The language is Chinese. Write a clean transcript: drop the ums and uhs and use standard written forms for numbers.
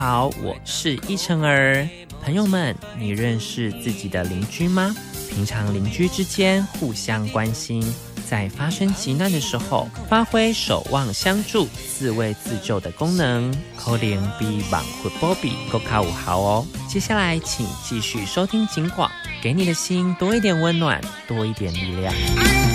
好，我是依晨儿。朋友们，你认识自己的邻居吗？平常邻居之间互相关心，在发生急难的时候，发挥守望相助、自卫自救的功能，可能比网活波比更加有效哦。接下来，请继续收听警广，给你的心多一点温暖，多一点力量。